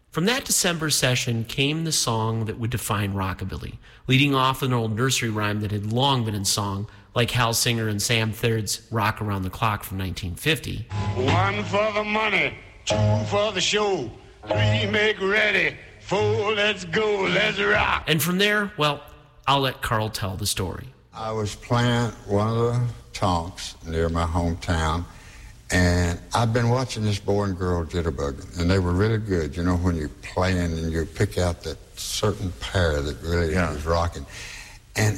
From that December session came the song that would define rockabilly, leading off an old nursery rhyme that had long been in song, like Hal Singer and Sam Third's Rock Around the Clock from 1950. 1 for the money, 2 for the show, 3 make ready, 4 let's go, let's rock. And from there, well, I'll let Carl tell the story. I was playing one of the tonks near my hometown, and I've been watching this boy and girl jitterbug, and they were really good. You know, when you're playing and you pick out that certain pair that really is rocking. And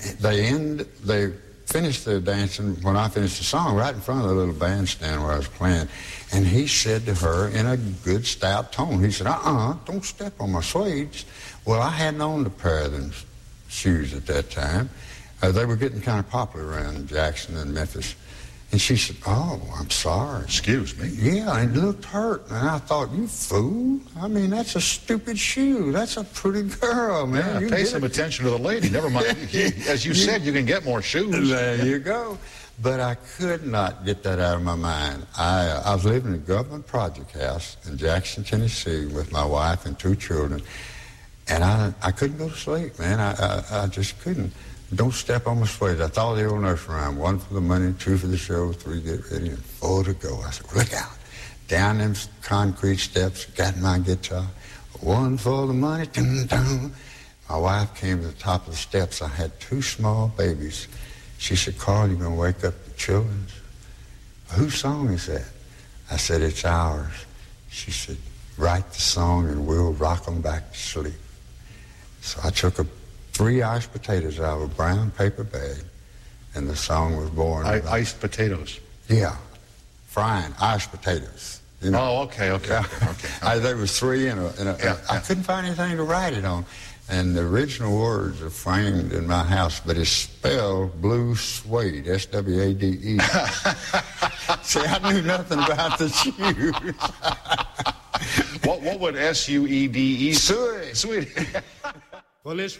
they finished their dancing when I finished the song right in front of the little bandstand where I was playing. And he said to her in a good stout tone, he said, don't step on my suedes. Well, I hadn't owned a pair of them shoes at that time. They were getting kind of popular around Jackson and Memphis. And she said, I'm sorry. Excuse me? Yeah, and it looked hurt. And I thought, you fool. I mean, that's a stupid shoe. That's a pretty girl, man. Yeah, pay some attention to the lady. Never mind. As you said, you can get more shoes. There you go. But I could not get that out of my mind. I was living in a government project house in Jackson, Tennessee with my wife and 2 children. And I couldn't go to sleep, man. I just couldn't. Don't step on my suede. I thought of the old nursery rhyme. 1 for the money, 2 for the show, 3 get ready, and 4 to go. I said, look out. Down them concrete steps, got my guitar. 1 for the money, dun, dun. My wife came to the top of the steps. I had 2 small babies. She said, Carl, you going to wake up the children? Whose song is that? I said, it's ours. She said, write the song and we'll rock them back to sleep. So I took 3 iced potatoes out of a brown paper bag, and the song was born. Iced potatoes? Yeah. Frying iced potatoes. You know? Oh, okay. There was 3 in a I couldn't find anything to write it on. And the original words are framed in my house, but it's spelled blue suede, S-W-A-D-E. See, I knew nothing about the shoes. What would S-U-E-D-E? Suede. Suede. Well, it's